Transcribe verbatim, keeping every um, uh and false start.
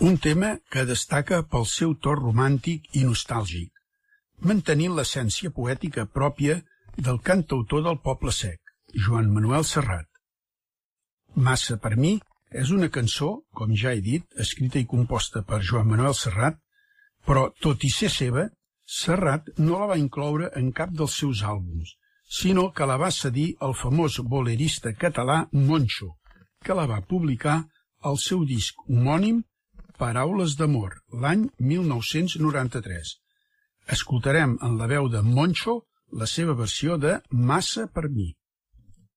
Un tema que destaca pel seu to romàntic i nostàlgic, mantenint l'essència poètica pròpia del cantautor del Poble Sec, Joan Manuel Serrat. Massa per mi és una cançó, com ja he dit, escrita i composta per Joan Manuel Serrat, però, tot i ser seva, Serrat no la va incloure en cap dels seus àlbums, sinó que la va cedir al famós bolerista català Moncho, que la va publicar al seu disc homònim Paraules d'amor, l'any mil nou-cents noranta-tres. Escoltarem en la veu de Moncho la seva versió de Massa per mi.